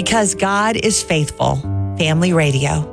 Because God is faithful. Family Radio.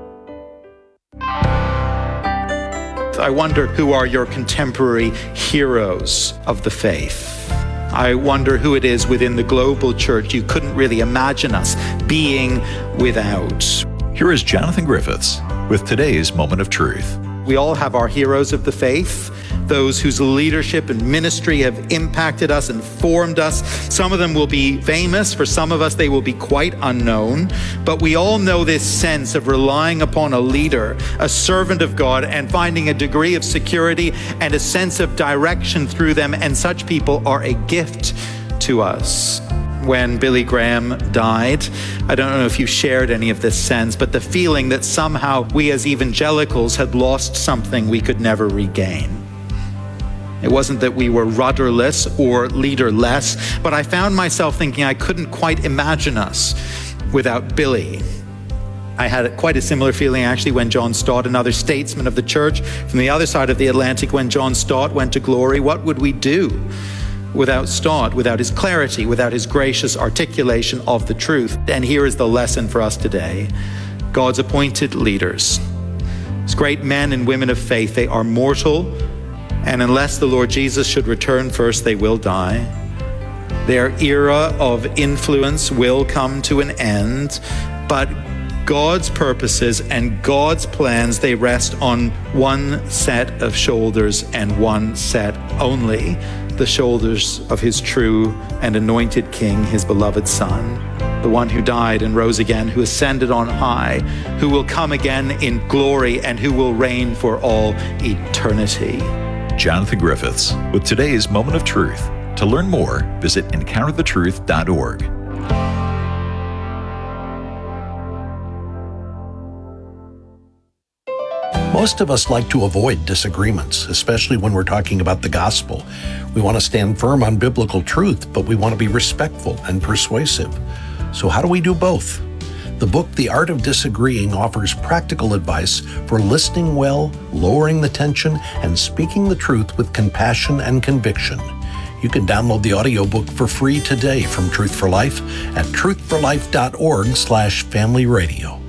I wonder who are your contemporary heroes of the faith. I wonder who it is within the global church you couldn't really imagine us being without. Here is Jonathan Griffiths with today's Moment of Truth. We all have our heroes of the faith, those whose leadership and ministry have impacted us and formed us. Some of them will be famous. For some of us, they will be quite unknown. But we all know this sense of relying upon a leader, a servant of God, and finding a degree of security and a sense of direction through them. And such people are a gift to us. When Billy Graham died, I don't know if you shared any of this sense, but the feeling that somehow we as evangelicals had lost something we could never regain. It wasn't that we were rudderless or leaderless, but I found myself thinking I couldn't quite imagine us without Billy. I had quite a similar feeling actually when John Stott, another statesman of the church from the other side of the Atlantic, when John Stott went to glory. What would we do without Stott, without his clarity, without his gracious articulation of the truth? And here is the lesson for us today. God's appointed leaders, these great men and women of faith, they are mortal, and unless the Lord Jesus should return first, they will die. Their era of influence will come to an end, but God's purposes and God's plans, they rest on one set of shoulders and one set only, the shoulders of his true and anointed King, his beloved Son, the one who died and rose again, who ascended on high, who will come again in glory and who will reign for all eternity. Jonathan Griffiths with today's Moment of Truth. To learn more, visit encounterthetruth.org. Most of us like to avoid disagreements, especially when we're talking about the gospel. We want to stand firm on biblical truth, but we want to be respectful and persuasive. So how do we do both? The book, The Art of Disagreeing, offers practical advice for listening well, lowering the tension, and speaking the truth with compassion and conviction. You can download the audiobook for free today from Truth for Life at truthforlife.org/familyradio.